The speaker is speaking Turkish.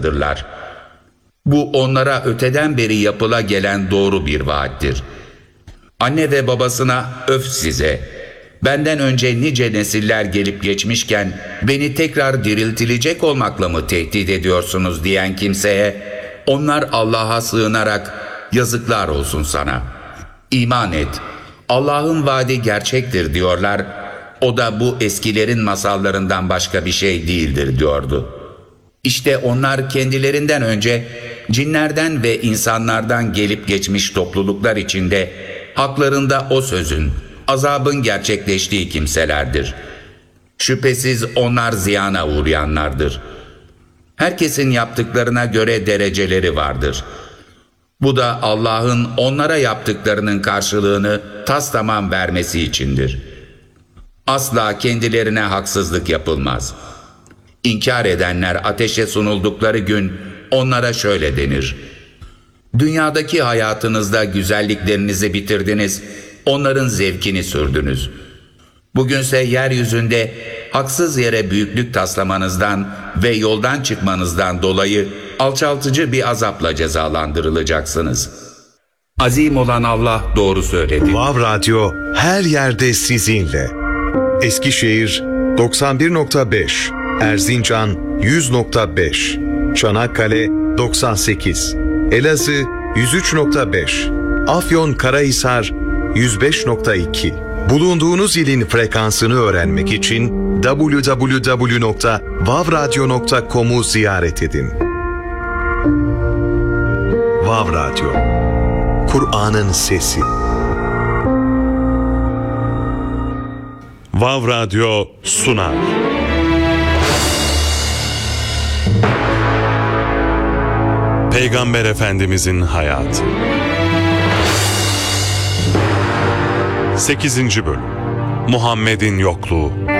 arasındadırlar. Bu onlara öteden beri yapıla gelen doğru bir vaattir. Anne ve babasına öf size, benden önce nice nesiller gelip geçmişken beni tekrar diriltilecek olmakla mı tehdit ediyorsunuz diyen kimseye, onlar Allah'a sığınarak yazıklar olsun sana. İman et, Allah'ın vaadi gerçektir diyorlar. O da bu eskilerin masallarından başka bir şey değildir diyordu. İşte onlar kendilerinden önce cinlerden ve insanlardan gelip geçmiş topluluklar içinde haklarında o sözün, azabın gerçekleştiği kimselerdir. Şüphesiz onlar ziyana uğrayanlardır. Herkesin yaptıklarına göre dereceleri vardır. Bu da Allah'ın onlara yaptıklarının karşılığını tastamam vermesi içindir. Asla kendilerine haksızlık yapılmaz. İnkar edenler ateşe sunuldukları gün onlara şöyle denir: dünyadaki hayatınızda güzelliklerinizi bitirdiniz, onların zevkini sürdünüz. Bugünse yeryüzünde haksız yere büyüklük taslamanızdan ve yoldan çıkmanızdan dolayı alçaltıcı bir azapla cezalandırılacaksınız. Azim olan Allah doğru söyledi. Vav Radyo her yerde sizinle. Eskişehir 91.5, Erzincan 100.5, Çanakkale 98, Elazığ 103.5, Afyonkarahisar 105.2. Bulunduğunuz ilin frekansını öğrenmek için www.vavradyo.com'u ziyaret edin. Vav Radyo, Kur'an'ın sesi. Vav Radyo sunar. Peygamber Efendimizin hayatı. 8. bölüm. Muhammed'in yokluğu.